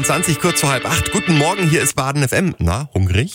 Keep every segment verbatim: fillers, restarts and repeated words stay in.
zwanzig, kurz vor halb acht. Guten Morgen, hier ist Baden F M. Na, hungrig?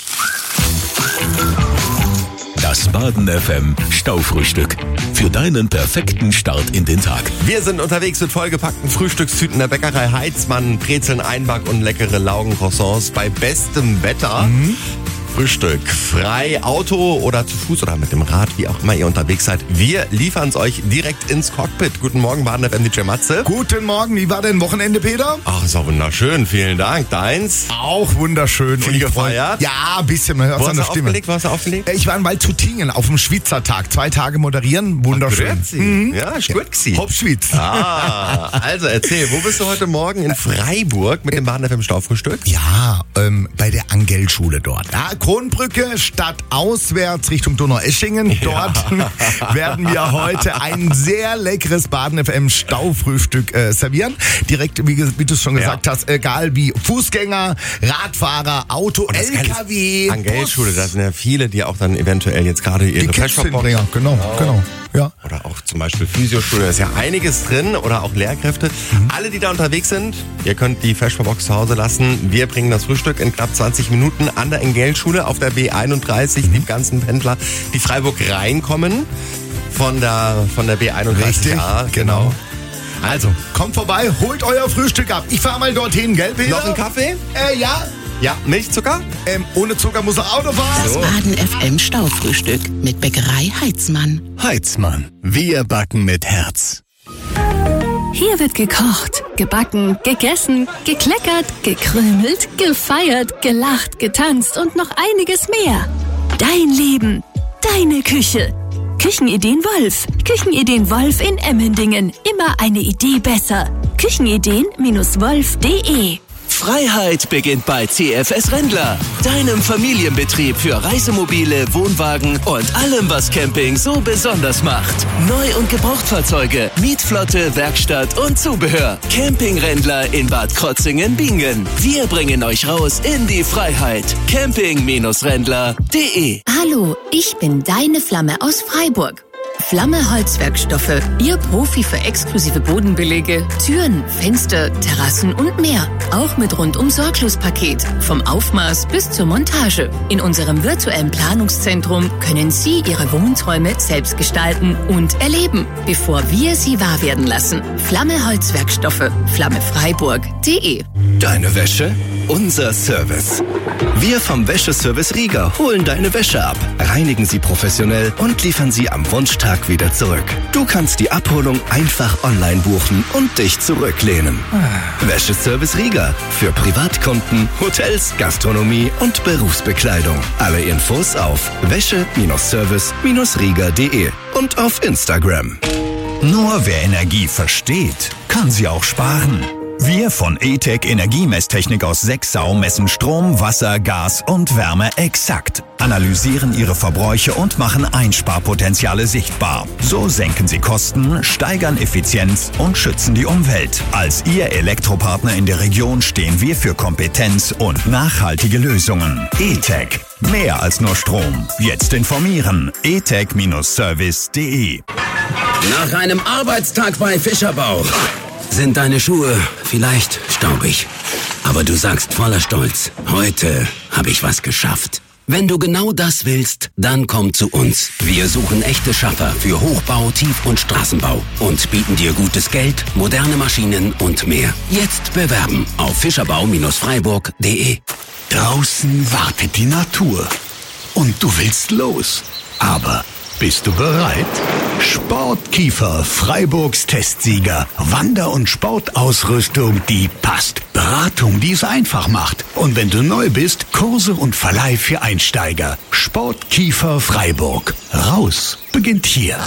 Das Baden F M Staufrühstück. Für deinen perfekten Start in den Tag. Wir sind unterwegs mit vollgepackten Frühstückstüten der Bäckerei Heitzmann, Brezeln, Einback und leckere Laugencroissants bei bestem Wetter. Mhm. Frühstück frei, Auto oder zu Fuß oder mit dem Rad, wie auch immer ihr unterwegs seid. Wir liefern es euch direkt ins Cockpit. Guten Morgen, Baden F M D J Matze. Guten Morgen, wie war dein Wochenende, Peter? Ach, ist auch wunderschön, vielen Dank. Deins? Auch wunderschön. Viel gefeiert? Ja, ein bisschen, man hört es an der Stimme. Aufgelegt? Wo hast du aufgelegt? Ich war in Waldtutingen auf dem Schweizer Tag. Zwei Tage moderieren, wunderschön. Ach, mhm. Ja, ist gut gewesen. Hauptschweiz. Ah, also erzähl, wo bist du heute Morgen? In Freiburg mit dem Baden F M Staufrühstück? Ja, ähm, bei der Angelschule dort. Ja, Kronbrücke, Stadt auswärts Richtung Donaueschingen. Dort ja. werden wir heute ein sehr leckeres Baden F M Staufrühstück äh, servieren. Direkt, wie, wie du es schon gesagt ja. hast, egal wie Fußgänger, Radfahrer, Auto, L K W. Angelschule, da sind ja viele, die auch dann eventuell jetzt gerade ihre Freshshop-Box. Genau, oh. genau. Ja. Oder auch zum Beispiel Physioschule, da ist ja einiges drin. Oder auch Lehrkräfte. Mhm. Alle, die da unterwegs sind, ihr könnt die Freshshop-Box zu Hause lassen. Wir bringen das Frühstück in knapp zwanzig Minuten an der Engelschule auf der B einunddreißig. Mhm. Die ganzen Pendler, die Freiburg reinkommen von der, von der B einunddreißig. Richtig, ja, genau. Also, kommt vorbei, holt euer Frühstück ab. Ich fahr mal dorthin, gell, Peter? Noch einen Kaffee? Äh, ja. Ja, Milchzucker? Ähm, ohne Zucker muss er Auto fahren. Das Baden F M Staufrühstück mit Bäckerei Heitzmann. Heitzmann. Wir backen mit Herz. Hier wird gekocht, gebacken, gegessen, gekleckert, gekrümelt, gefeiert, gelacht, getanzt und noch einiges mehr. Dein Leben, deine Küche. Küchenideen Wolf. Küchenideen Wolf in Emmendingen. Immer eine Idee besser. Küchenideen Wolf punkt de. Freiheit beginnt bei C F S Rendler, deinem Familienbetrieb für Reisemobile, Wohnwagen und allem, was Camping so besonders macht. Neu- und Gebrauchtfahrzeuge, Mietflotte, Werkstatt und Zubehör. Camping Rendler in Bad Krotzingen-Bingen. Wir bringen euch raus in die Freiheit. camping Rendler punkt de. Hallo, ich bin deine Flamme aus Freiburg. Flamme Holzwerkstoffe, Ihr Profi für exklusive Bodenbelege, Türen, Fenster, Terrassen und mehr. Auch mit Rundum-Sorglos-Paket, vom Aufmaß bis zur Montage. In unserem virtuellen Planungszentrum können Sie Ihre Wohnträume selbst gestalten und erleben, bevor wir sie wahr werden lassen. Flamme Holzwerkstoffe, flamme freiburg punkt de. Deine Wäsche? Unser Service. Wir vom Wäscheservice Rieger holen deine Wäsche ab, reinigen sie professionell und liefern sie am Wunschtag wieder zurück. Du kannst die Abholung einfach online buchen und dich zurücklehnen. Wäscheservice Rieger für Privatkunden, Hotels, Gastronomie und Berufsbekleidung. Alle Infos auf wäsche-service rieger punkt de und auf Instagram. Nur wer Energie versteht, kann sie auch sparen. Wir von E-Tech Energiemesstechnik aus Sechsau messen Strom, Wasser, Gas und Wärme exakt, analysieren ihre Verbräuche und machen Einsparpotenziale sichtbar. So senken sie Kosten, steigern Effizienz und schützen die Umwelt. Als Ihr Elektropartner in der Region stehen wir für Kompetenz und nachhaltige Lösungen. E-Tech. Mehr als nur Strom. Jetzt informieren. e tech Service punkt de. Nach einem Arbeitstag bei Fischerbau sind deine Schuhe vielleicht staubig. Aber du sagst voller Stolz, heute habe ich was geschafft. Wenn du genau das willst, dann komm zu uns. Wir suchen echte Schaffer für Hochbau, Tief- und Straßenbau und bieten dir gutes Geld, moderne Maschinen und mehr. Jetzt bewerben auf fischerbau freiburg punkt de. Draußen wartet die Natur und du willst los. Aber bist du bereit? Sportkiefer, Freiburgs Testsieger. Wander- und Sportausrüstung, die passt. Beratung, die es einfach macht. Und wenn du neu bist, Kurse und Verleih für Einsteiger. Sportkiefer Freiburg. Raus beginnt hier.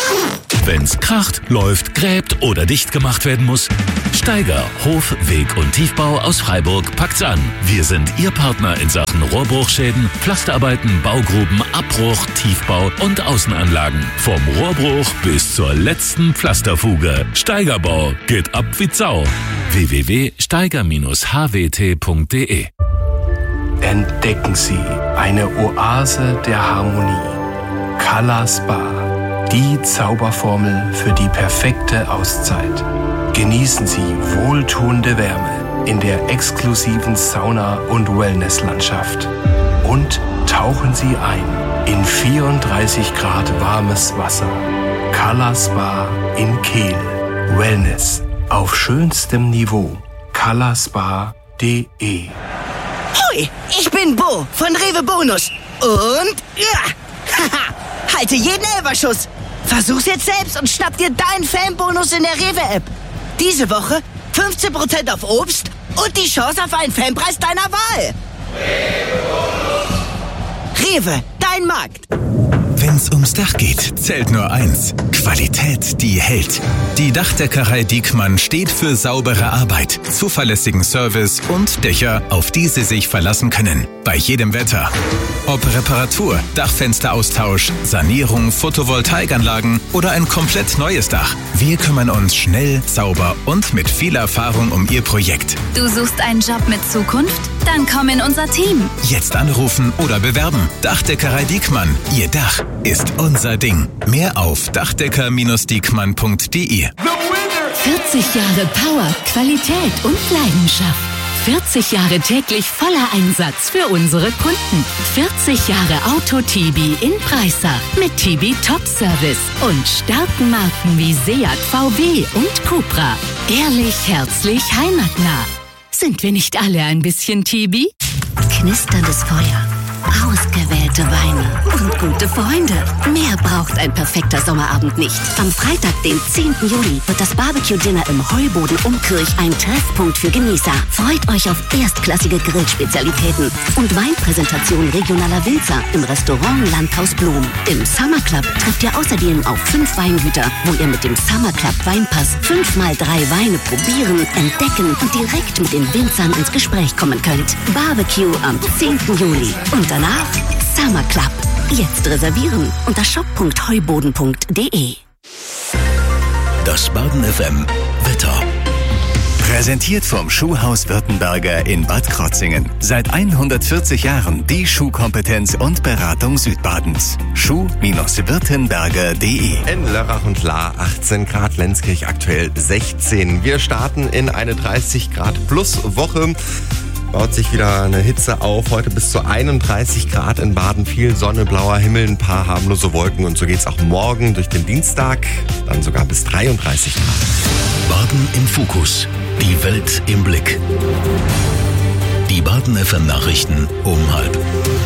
Wenn's kracht, läuft, gräbt oder dicht gemacht werden muss, Steiger, Hof, Weg und Tiefbau aus Freiburg packt's an. Wir sind Ihr Partner in Sachen Rohrbruchschäden, Pflasterarbeiten, Baugruben, Abbruch, Tiefbau und Außenanlagen. Vom Rohrbruch bis zur letzten Pflasterfuge. Steigerbau geht ab wie Sau. w w w punkt steiger Bindestrich h w t punkt de. Entdecken Sie eine Oase der Harmonie. Color Spa, die Zauberformel für die perfekte Auszeit. Genießen Sie wohltuende Wärme, in der exklusiven Sauna- und Wellnesslandschaft. Und tauchen Sie ein in vierunddreißig Grad warmes Wasser. Color Spa in Kehl. Wellness auf schönstem Niveau. color spa punkt de. Hui, ich bin Bo von Rewe Bonus. Und ja, haha, halte jeden Elberschuss. Versuch's jetzt selbst und schnapp dir deinen Fanbonus in der Rewe-App. Diese Woche fünfzehn Prozent auf Obst und die Chance auf einen Fanpreis deiner Wahl. Rewe, dein Markt. Wenn's ums Dach geht, zählt nur eins. Qualität, die hält. Die Dachdeckerei Diekmann steht für saubere Arbeit, zuverlässigen Service und Dächer, auf die Sie sich verlassen können. Bei jedem Wetter. Ob Reparatur, Dachfensteraustausch, Sanierung, Photovoltaikanlagen oder ein komplett neues Dach. Wir kümmern uns schnell, sauber und mit viel Erfahrung um Ihr Projekt. Du suchst einen Job mit Zukunft? Dann komm in unser Team. Jetzt anrufen oder bewerben. Dachdeckerei Diekmann. Ihr Dach ist unser Ding. Mehr auf dachdecker Bindestrich diekmann punkt de. vierzig Jahre Power, Qualität und Leidenschaft. vierzig Jahre täglich voller Einsatz für unsere Kunden. vierzig Jahre Auto-Tibi in Breisach mit Tibi Top Service und starken Marken wie Seat, V W und Cupra. Ehrlich, herzlich, heimatnah. Sind wir nicht alle ein bisschen Tibi? Knisterndes Feuer, ausgewählte Weine und gute Freunde. Mehr braucht ein perfekter Sommerabend nicht. Am Freitag, den zehnten Juli, wird das Barbecue-Dinner im Heuboden Umkirch ein Treffpunkt für Genießer. Freut euch auf erstklassige Grillspezialitäten und Weinpräsentation regionaler Winzer im Restaurant Landhaus Blum. Im Summer Club trefft ihr außerdem auf fünf Weingüter, wo ihr mit dem Summer Club Weinpass fünf mal drei Weine probieren, entdecken und direkt mit den Winzern ins Gespräch kommen könnt. Barbecue am zehnten Juli. Und danach Summer Club. Jetzt reservieren unter shop punkt heuboden punkt de. Das Baden F M Wetter. Präsentiert vom Schuhhaus Württemberger in Bad Krotzingen. Seit hundertvierzig Jahren die Schuhkompetenz und Beratung Südbadens. schuh Württemberger punkt de. In Lörrach und Lahr achtzehn Grad, Lenzkirch aktuell sechzehn. Wir starten in eine dreißig Grad plus Woche. Baut sich wieder eine Hitze auf. Heute bis zu einunddreißig Grad in Baden. Viel Sonne, blauer Himmel, ein paar harmlose Wolken. Und so geht's auch morgen durch den Dienstag. Dann sogar bis dreiunddreißig Grad. Baden im Fokus. Die Welt im Blick. Die Baden F M Nachrichten um halb.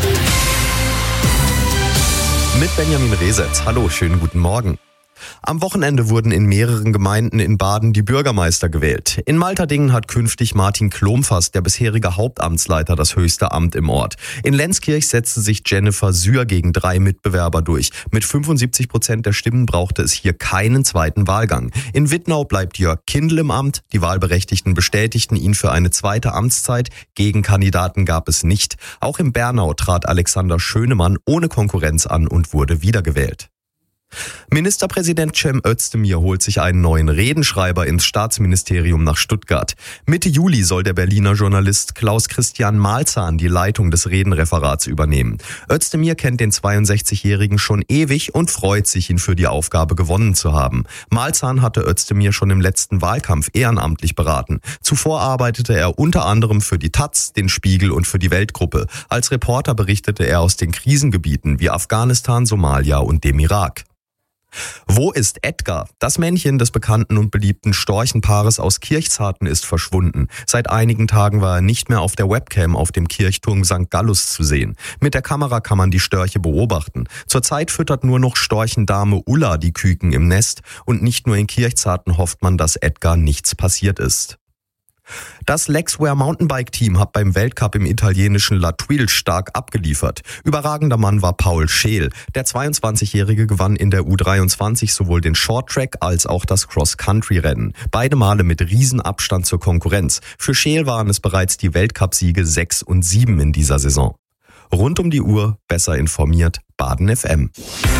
Mit Benjamin Resetz. Hallo, schönen guten Morgen. Am Wochenende wurden in mehreren Gemeinden in Baden die Bürgermeister gewählt. In Malterdingen hat künftig Martin Klomfast, der bisherige Hauptamtsleiter, das höchste Amt im Ort. In Lenzkirch setzte sich Jennifer Sühr gegen drei Mitbewerber durch. Mit fünfundsiebzig Prozent der Stimmen brauchte es hier keinen zweiten Wahlgang. In Wittnau bleibt Jörg Kindl im Amt. Die Wahlberechtigten bestätigten ihn für eine zweite Amtszeit. Gegenkandidaten gab es nicht. Auch in Bernau trat Alexander Schönemann ohne Konkurrenz an und wurde wiedergewählt. Ministerpräsident Cem Özdemir holt sich einen neuen Redenschreiber ins Staatsministerium nach Stuttgart. Mitte Juli soll der Berliner Journalist Klaus-Christian Malzahn die Leitung des Redenreferats übernehmen. Özdemir kennt den zweiundsechzigjährigen schon ewig und freut sich, ihn für die Aufgabe gewonnen zu haben. Malzahn hatte Özdemir schon im letzten Wahlkampf ehrenamtlich beraten. Zuvor arbeitete er unter anderem für die Taz, den Spiegel und für die Weltgruppe. Als Reporter berichtete er aus den Krisengebieten wie Afghanistan, Somalia und dem Irak. Wo ist Edgar? Das Männchen des bekannten und beliebten Storchenpaares aus Kirchzarten ist verschwunden. Seit einigen Tagen war er nicht mehr auf der Webcam auf dem Kirchturm Sankt Gallus zu sehen. Mit der Kamera kann man die Störche beobachten. Zurzeit füttert nur noch Storchendame Ulla die Küken im Nest und nicht nur in Kirchzarten hofft man, dass Edgar nichts passiert ist. Das Lexware Mountainbike-Team hat beim Weltcup im italienischen La Tuile stark abgeliefert. Überragender Mann war Paul Scheel. Der zweiundzwanzigjährige gewann in der U dreiundzwanzig sowohl den Shorttrack als auch das Cross-Country-Rennen. Beide Male mit Riesenabstand zur Konkurrenz. Für Scheel waren es bereits die Weltcup-Siege sechs und sieben in dieser Saison. Rund um die Uhr, besser informiert, Baden F M.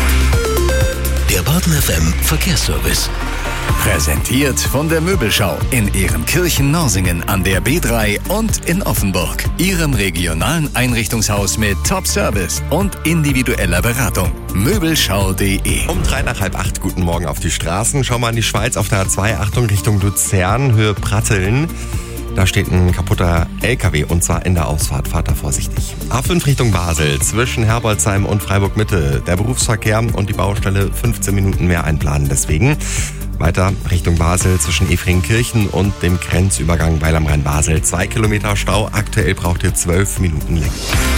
Der Baden F M Verkehrsservice. Präsentiert von der Möbelschau in Ehrenkirchen-Norsingen an der B drei und in Offenburg. Ihrem regionalen Einrichtungshaus mit Top-Service und individueller Beratung. Möbelschau punkt de. Um drei nach halb acht, guten Morgen auf die Straßen. Schauen wir in die Schweiz auf der A zwei, Achtung Richtung Luzern, Höhe Pratteln. Da steht ein kaputter L K W und zwar in der Ausfahrt. Fahrt da vorsichtig. A fünf Richtung Basel zwischen Herbolzheim und Freiburg Mitte. Der Berufsverkehr und die Baustelle fünfzehn Minuten mehr einplanen deswegen. Weiter Richtung Basel zwischen Efringkirchen und dem Grenzübergang Weil am Rhein Basel. Zwei Kilometer Stau. Aktuell braucht ihr zwölf Minuten länger.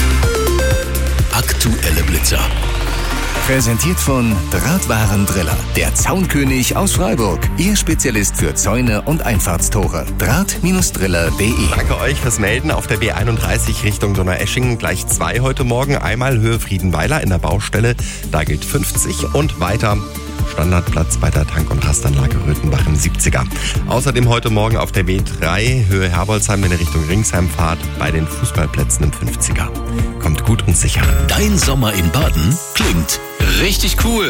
Aktuelle Blitzer. Präsentiert von Drahtwarendriller, der Zaunkönig aus Freiburg. Ihr Spezialist für Zäune und Einfahrtstore. Draht-Driller punkt de. Danke euch fürs Melden auf der B einunddreißig Richtung Donaueschingen. Gleich zwei heute Morgen. Einmal Höhe Friedenweiler in der Baustelle. Da gilt fünfzig und weiter Standardplatz bei der Tank- und Rastanlage Röthenbach im siebziger. Außerdem heute Morgen auf der B drei Höhe Herbolzheim in Richtung Ringsheim Fahrt bei den Fußballplätzen im fünfziger. Kommt gut und sicher. Dein Sommer in Baden klingt richtig cool.